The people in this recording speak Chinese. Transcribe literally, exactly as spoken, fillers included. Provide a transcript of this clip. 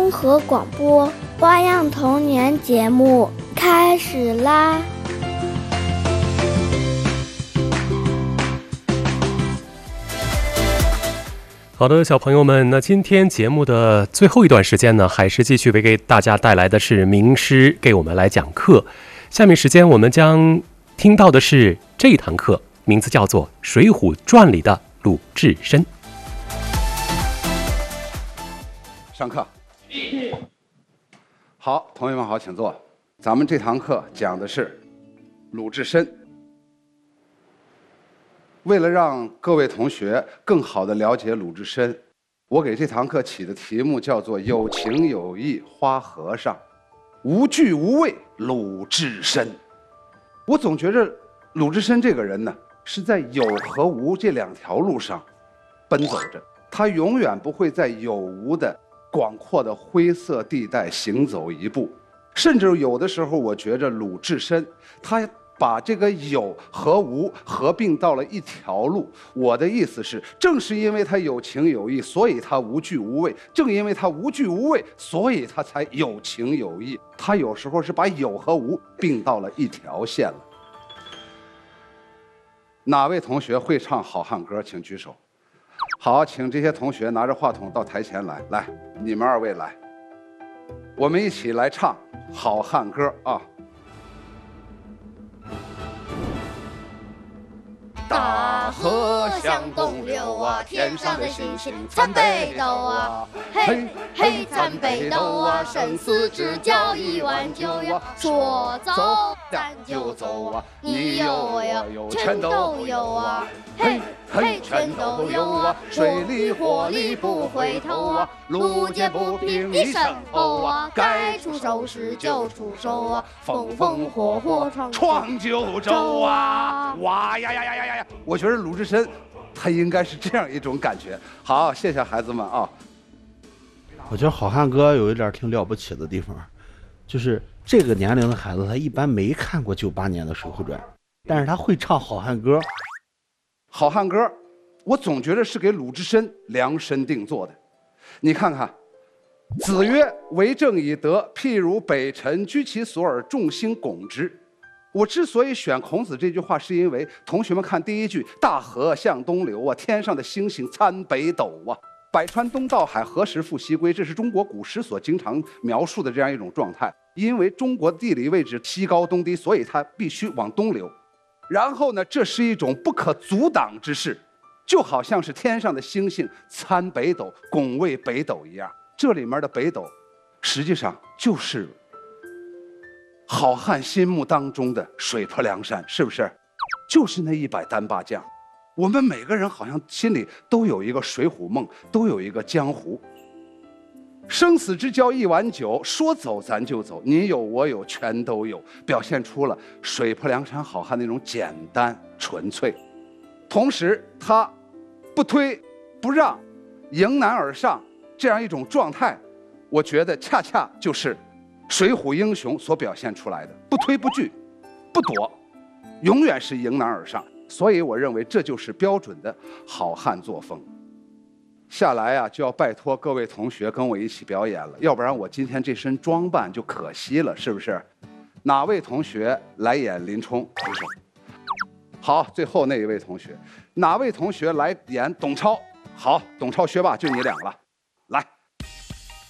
综合广播花样童年节目开始啦！ 好的，小朋友们，那今天节目的最后一段时间呢，还是继续为给大家带来的是名师给我们来讲课。下面时间我们将听到的是这一堂课，名字叫做《水浒传》里的鲁智深。 上课。好，同学们好，请坐。咱们这堂课讲的是鲁智深。为了让各位同学更好地了解鲁智深，我给这堂课起的题目叫做有情有义花和尚，无惧无畏鲁智深。我总觉着鲁智深这个人呢，是在有和无这两条路上奔走着，他永远不会在有无的广阔的灰色地带行走一步。甚至有的时候我觉着鲁智深他把这个有和无合并到了一条路。我的意思是，正是因为他有情有义，所以他无惧无畏；正因为他无惧无畏，所以他才有情有义。他有时候是把有和无并到了一条线了。哪位同学会唱好汉歌，请举手。好，请这些同学拿着话筒到台前来。来，你们二位来，我们一起来唱好汉歌啊！ 大河向东流啊，天上的星星参北斗啊，嘿嘿参北斗啊，生死之交一碗酒呀，说走咱就走啊，你有我有全都有啊，嘿嘿全都有啊，水里火里不回头啊，路见不平一声吼啊，该出手时就出手啊，风风火火闯九州啊！哇呀呀呀呀呀！我觉得鲁智深他应该是这样一种感觉。好，谢谢孩子们啊。 我觉得好汉歌有一点挺了不起的地方，就是这个年龄的孩子他一般没看过九八年的《水浒传》，但是他会唱好汉歌。 好汉歌我总觉得是给鲁智深量身定做的。你看看，子曰：为政以德，譬如北辰，居其所而众星拱之。我之所以选孔子这句话，是因为同学们看第一句，大河向东流啊，天上的星星参北斗啊，百川东到海，何时复西归，这是中国古诗所经常描述的这样一种状态。因为中国地理位置西高东低，所以它必须往东流。然后呢，这是一种不可阻挡之势，就好像是天上的星星参北斗，拱卫北斗一样。这里面的北斗实际上就是好汉心目当中的水泊梁山，是不是？就是那一百单八将。我们每个人好像心里都有一个水浒梦，都有一个江湖。生死之交一碗酒，说走咱就走，你有我有全都有，表现出了水泊梁山好汉那种简单纯粹。同时他不推不让，迎难而上这样一种状态，我觉得恰恰就是水浒英雄所表现出来的，不推不拒不躲，永远是迎难而上。所以我认为这就是标准的好汉作风。下来啊，就要拜托各位同学跟我一起表演了，要不然我今天这身装扮就可惜了，是不是？哪位同学来演林冲？举手。好，最后那一位同学，哪位同学来演董超？好，董超学霸就你俩了。